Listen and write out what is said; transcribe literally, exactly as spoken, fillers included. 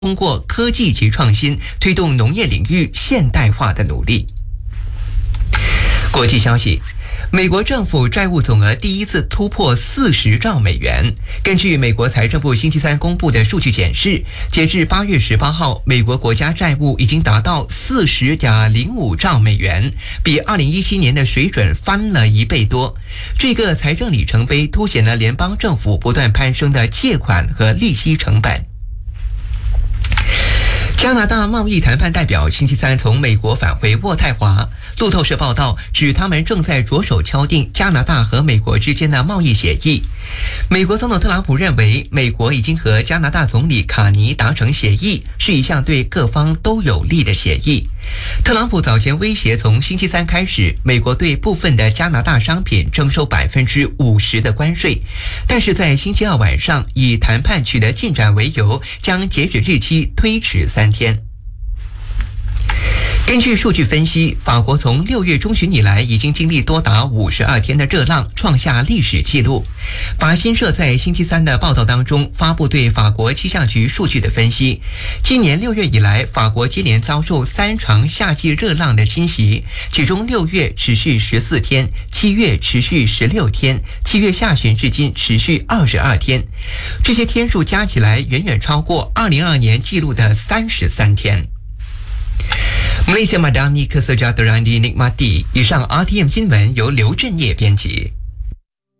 通过科技及创新推动农业领域现代化的努力。国际消息。美国政府债务总额第一次突破四十兆美元。根据美国财政部星期三公布的数据显示，截至八月十八号，美国国家债务已经达到四十点零五兆美元，比二零一七年的水准翻了一倍多。这个财政里程碑凸显了联邦政府不断攀升的借款和利息成本。加拿大贸易谈判代表星期三从美国返回渥太华。路透社报道指，他们正在着手敲定加拿大和美国之间的贸易协议。美国总统特朗普认为，美国已经和加拿大总理卡尼达成协议，是一项对各方都有利的协议。特朗普早前威胁，从星期三开始，美国对部分的加拿大商品征收百分之五十的关税，但是在星期二晚上以谈判取得进展为由，将截止日期推迟三天。根据数据分析，法国从六月中旬以来已经经历多达五十二天的热浪，创下历史纪录。法新社在星期三的报道当中发布对法国气象局数据的分析。今年六月以来，法国接连遭受三场夏季热浪的侵袭，其中六月持续十四天，七月持续十六天，七月下旬至今持续二十二天。这些天数加起来远远超过二零二二年记录的三十三天。Malaysia Madani Kesejahteraan dinikmati。以上 R T M 新闻由刘振业编辑。